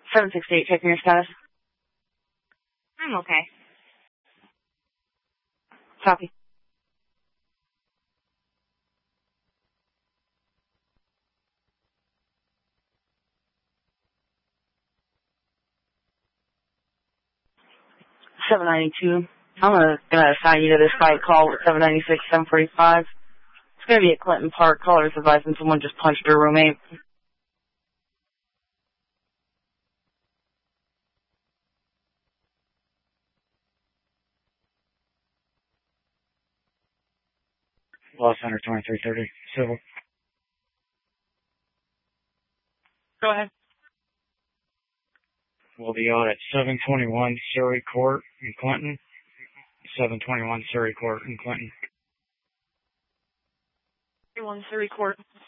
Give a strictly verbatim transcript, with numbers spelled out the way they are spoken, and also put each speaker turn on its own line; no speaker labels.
seven sixty-eight, checking your status.
I'm okay.
Copy. seven ninety-two. I'm gonna, gonna assign you to this site call with seven ninety-six, seven forty-five. It's gonna be at Clinton Park. Callers advising someone just punched her roommate.
Los Center twenty-three thirty, civil.
Go ahead.
We'll be out at seven twenty-one Surrey Court in Clinton. seven twenty-one Surrey Court in Clinton.
One Surrey Court.